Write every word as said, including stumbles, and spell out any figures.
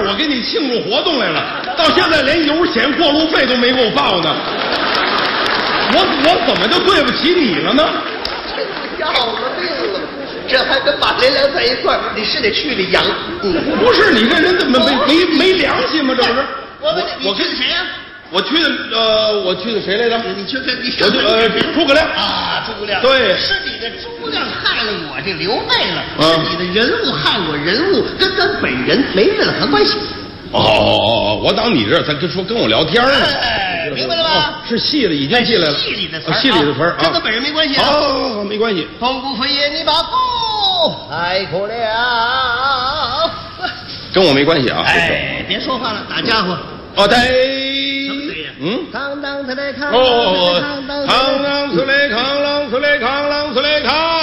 我给你庆祝活动来了，到现在连油钱过路费都没给我报呢，我我怎么就对不起你了呢？ 要了命了！这还跟马连良在一块儿，你是得去里养。嗯， 不是你这人怎么没没没良心吗？这不是？ 我问你，你去的谁呀？ 我去的呃，我去的谁来着？ 你去跟你我去呃诸葛亮啊，诸葛亮。 对， 是你的诸葛亮害了我这刘备了，是你的人物害我人物，跟咱本人没任何关系。 哦哦哦！我当你这他跟说跟我聊天呢， 哎，明白了吧？ 是戏里已经进来了， 戏里的词儿， 戏里的词儿啊， 跟他本人没关系。 哦，没关系。 东姑飞也，你把弓开口了， 跟我没关系啊。 哎，别说话了，打家伙。 哦，对。 什么对呀？ 嗯。 康当特雷康。 哦，康当特雷康啷特雷康啷特雷康。